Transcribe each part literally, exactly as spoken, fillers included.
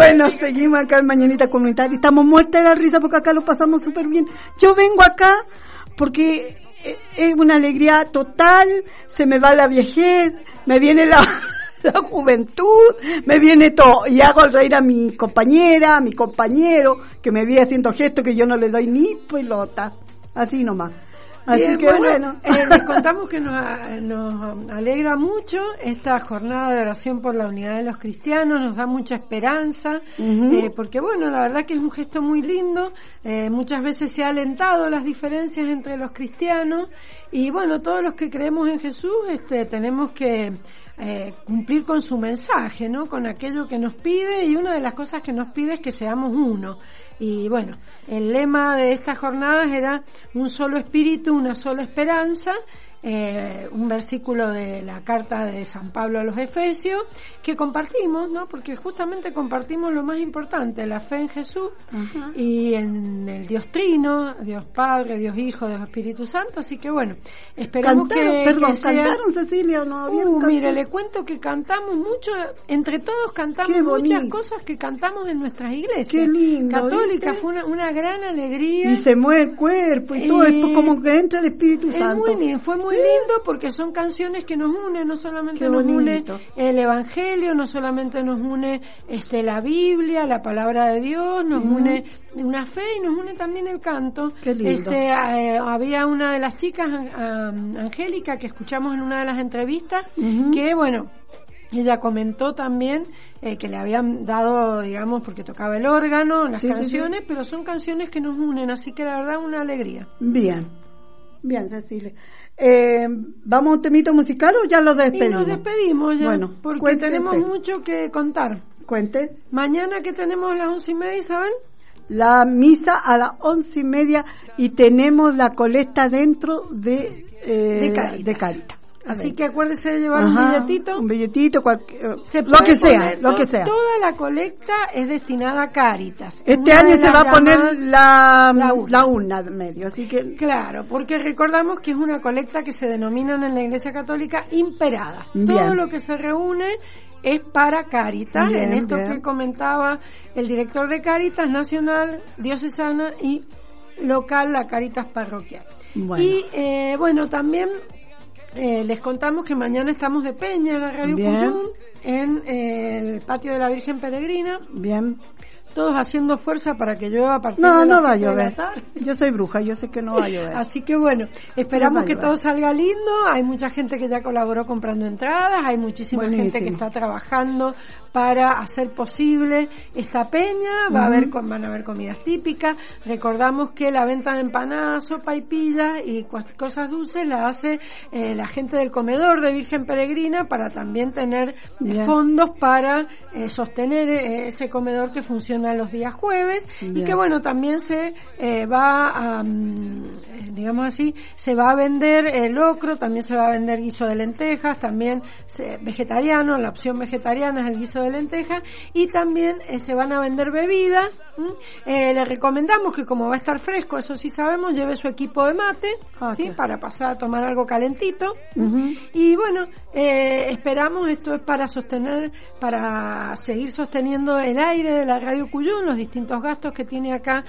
Bueno, seguimos acá en Mañanita Comunitaria. Estamos muertas de la risa porque acá lo pasamos súper bien. Yo vengo acá porque es una alegría total, se me va la viejez, me viene la, la juventud, me viene todo. Y hago reír a mi compañera, a mi compañero, que me viene haciendo gestos que yo no le doy ni pelota. Así nomás. Así Bien, que bueno, bueno. Eh, les contamos que nos, nos alegra mucho esta jornada de oración por la unidad de los cristianos, nos da mucha esperanza, uh-huh. eh, porque bueno, la verdad que es un gesto muy lindo, eh, muchas veces se ha alentado las diferencias entre los cristianos, y bueno, todos los que creemos en Jesús este, tenemos que eh, cumplir con su mensaje, ¿no? Con aquello que nos pide, y una de las cosas que nos pide es que seamos uno. Y bueno, el lema de estas jornadas era un solo espíritu, una sola esperanza, eh, un versículo de la carta de San Pablo a los Efesios, que compartimos, ¿no? Porque justamente compartimos lo más importante, la fe en Jesús, uh-huh. y en el Dios Trino, Dios Padre, Dios Hijo, Dios Espíritu Santo, así que bueno, esperamos cantaron, que, perdón, que sea... ¿cantaron, Cecilia, o no? Uh, mire, le cuento que cantamos mucho, entre todos cantamos muchas cosas que cantamos en nuestras iglesias. Qué lindo, católicas, ¿viste? Fue una, una gran alegría. Y se mueve el cuerpo y todo, eh, es como que entra el Espíritu Santo. Muy, fue muy ¿Sí? lindo porque son canciones que nos unen, no solamente Qué nos bonito. une el Evangelio, no solamente nos une este la Biblia, la palabra de Dios, nos mm. une una fe y nos une también el canto. Qué lindo. Este, eh, había una de las chicas, um, Angélica, que escuchamos en una de las entrevistas, uh-huh. que bueno, ella comentó también eh, que le habían dado, digamos, porque tocaba el órgano, las sí, canciones, sí, sí. pero son canciones que nos unen, así que la verdad una alegría. Bien, bien, Cecilia. Eh, ¿Vamos a un temito musical o ya lo despedimos? Y nos despedimos ya, bueno, porque cuente, tenemos cuente. mucho que contar. Cuente. Mañana que tenemos a las once y media, Isabel. La misa a las once y media y tenemos la colecta dentro de eh, de Caritas. De Caritas. Así que acuérdese de llevar Ajá, un billetito. Un billetito, cualquier, lo que sea, lo que sea. Toda la colecta es destinada a Caritas. Este Una año se va a poner la, la, urna. la urna medio, así que... Claro, porque recordamos que es una colecta que se denomina en la Iglesia Católica imperada. Bien. Todo lo que se reúne es para Caritas, bien, en esto bien. que comentaba el director de Caritas Nacional, Diocesana y local, la Caritas Parroquial. Bueno. Y eh, bueno, también eh, les contamos que mañana estamos de Peña en la Radio Cuyum, en eh, el patio de la Virgen Peregrina. Bien. Todos haciendo fuerza para que llueva a partir no, de las no va a siete de la llover. tarde. Yo soy bruja, yo sé que no va a llover. Así que bueno, esperamos no que todo salga lindo. Hay mucha gente que ya colaboró comprando entradas, hay muchísima Buenísimo. gente que está trabajando para hacer posible esta peña. Va uh-huh. a haber, van a haber comidas típicas. Recordamos que la venta de empanadas, sopa y pillas y cosas dulces la hace eh, la gente del comedor de Virgen Peregrina para también tener Bien. fondos para eh, sostener eh, ese comedor que funciona los días jueves. Bien. Y que bueno, también se eh, va a, um, digamos así, se va a vender el locro, también se va a vender guiso de lentejas, también se, vegetariano, la opción vegetariana es el guiso de lentejas, y también eh, se van a vender bebidas. Eh, le recomendamos que como va a estar fresco, eso sí sabemos, lleve su equipo de mate, ah, ¿sí? para pasar a tomar algo calentito. Uh-huh. Y bueno, eh, esperamos, esto es para sostener, para seguir sosteniendo el aire de la Radio Cuyum, los distintos gastos que tiene acá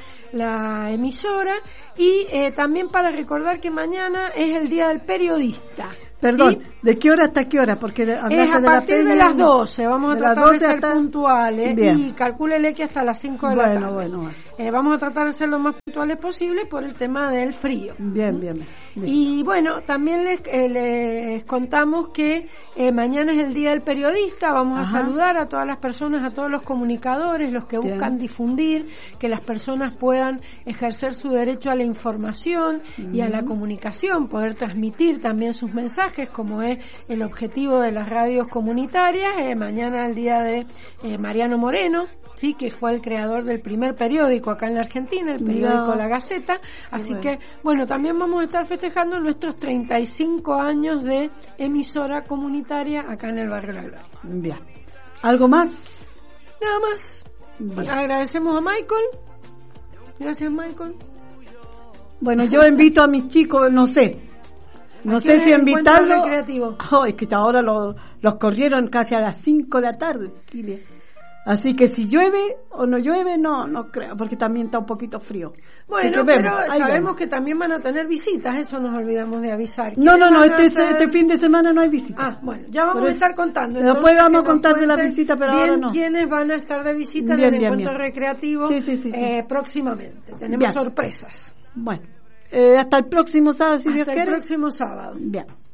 la emisora, y eh, también para recordar que mañana es el Día del Periodista. Perdón, ¿sí? ¿de qué hora hasta qué hora? Porque hablaste es a de la partir peña, de las doce, vamos a de tratar de ser hasta... puntuales. Bien. Y calcúlele que hasta las cinco de bueno, la tarde. Bueno, bueno. Eh, vamos a tratar de ser lo más puntuales posible por el tema del frío. Bien, bien. bien. Y bueno, también les, eh, les contamos que eh, mañana es el Día del Periodista. Vamos Ajá. a saludar a todas las personas, a todos los comunicadores, los que buscan bien. difundir, que las personas puedan ejercer su derecho a la información uh-huh. y a la comunicación, poder transmitir también sus mensajes, como es el objetivo de las radios comunitarias. Eh, mañana el día de eh, Mariano Moreno, sí, que fue el creador del primer periódico acá en la Argentina, el periódico no. La Gaceta. Así bueno. que, bueno, también vamos a estar festejando nuestros treinta y cinco años de emisora comunitaria acá en el barrio La Gloria. Bien. ¿Algo más? Nada más. Bien. Agradecemos a Michael. Gracias, Michael. Bueno, yo invito a mis chicos, no sé, no sé si invitarlos. Recreativo? Oh, es que ahora los, los corrieron casi a las cinco de la tarde. Así que si llueve o no llueve, no no creo, porque también está un poquito frío. Bueno, pero sabemos que también van a tener visitas, eso nos olvidamos de avisar. No, no, no, este, hacer... este fin de semana no hay visitas. Ah, bueno, ya vamos a estar contando. Después vamos a contar de la visita, pero bien ahora no. quiénes van a estar de visita bien, en el bien, encuentro bien. recreativo sí, sí, sí, sí. Eh, próximamente. Tenemos bien. sorpresas. Bueno, eh, hasta el próximo sábado, si hasta Dios el quiere. próximo sábado. Bien.